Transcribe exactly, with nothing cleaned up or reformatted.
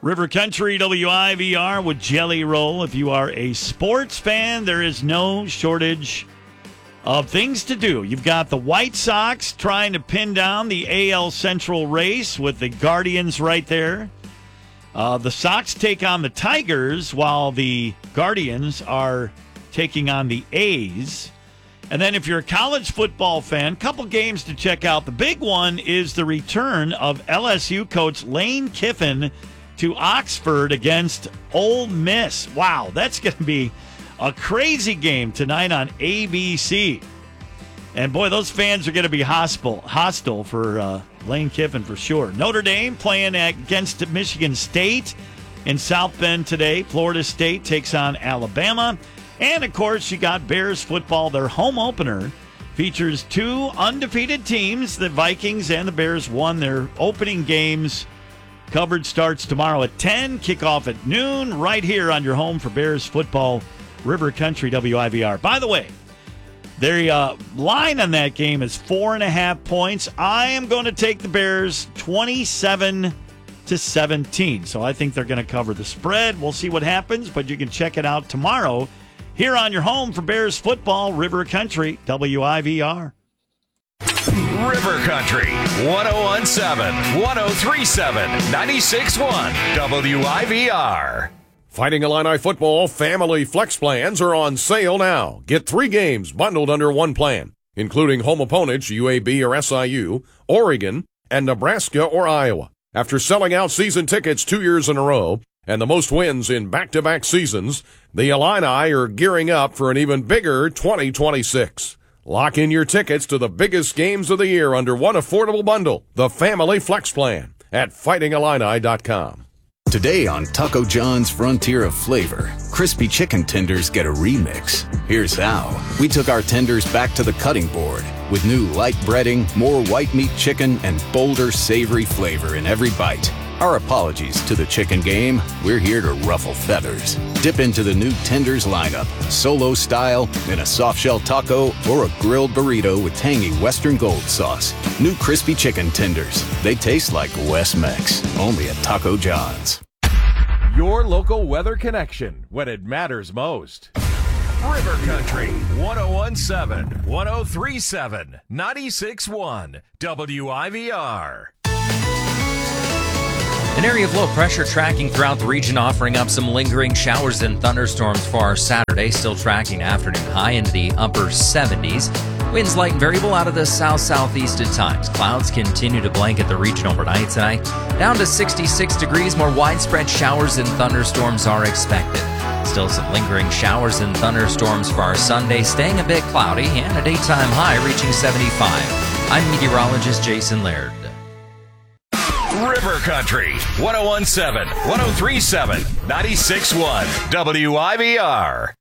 River Country W I V R with Jelly Roll. If you are a sports fan, there is no shortage of things to do. You've got the White Sox trying to pin down the A L Central race with the Guardians right there. Uh, the Sox take on the Tigers while the Guardians are taking on the A's. And then if you're a college football fan, couple games to check out. The big one is the return of L S U coach Lane Kiffin to Oxford against Ole Miss. Wow, that's going to be a crazy game tonight on A B C. And boy, those fans are going to be hostile, hostile for uh, Lane Kiffin for sure. Notre Dame playing against Michigan State in South Bend today. Florida State takes on Alabama. And, of course, you got Bears football. Their home opener features two undefeated teams. The Vikings and the Bears won their opening games. Coverage starts tomorrow at ten, kickoff at noon, right here on your home for Bears football, River Country W I V R. By the way, their uh, line on that game is four and a half points. I am going to take the Bears twenty-seven to seventeen. So I think they're going to cover the spread. We'll see what happens, but you can check it out tomorrow here on your home for Bears football, River Country W I V R. River Country, one oh one point seven, one oh three point seven, ninety-six point one, W I V R. Fighting Illini football family flex plans are on sale now. Get three games bundled under one plan, including home opponents U A B or S I U, Oregon, and Nebraska or Iowa. After selling out season tickets two years in a row and the most wins in back-to-back seasons, the Illini are gearing up for an even bigger twenty twenty-six. Lock in your tickets to the biggest games of the year under one affordable bundle, the Family Flex Plan, at fighting illini dot com. Today on Taco John's Frontier of Flavor, crispy chicken tenders get a remix. Here's how. We took our tenders back to the cutting board with new light breading, more white meat chicken, and bolder savory flavor in every bite. Our apologies to the chicken game. We're here to ruffle feathers. Dip into the new tenders lineup, solo style, in a soft-shell taco, or a grilled burrito with tangy Western Gold sauce. New crispy chicken tenders. They taste like West Mex. Only at Taco John's. Your local weather connection when it matters most. River Country, one oh one point seven, one oh three point seven, ninety-six point one, W I V R. An area of low pressure tracking throughout the region, offering up some lingering showers and thunderstorms for our Saturday. Still tracking afternoon high into the upper seventies. Winds light and variable out of the south-southeast at times. Clouds continue to blanket the region overnight tonight. Down to sixty-six degrees. More widespread showers and thunderstorms are expected. Still some lingering showers and thunderstorms for our Sunday, staying a bit cloudy and a daytime high reaching seventy-five. I'm meteorologist Jason Laird. River Country, one oh one point seven, one oh three point seven, ninety-six point one, W I V R.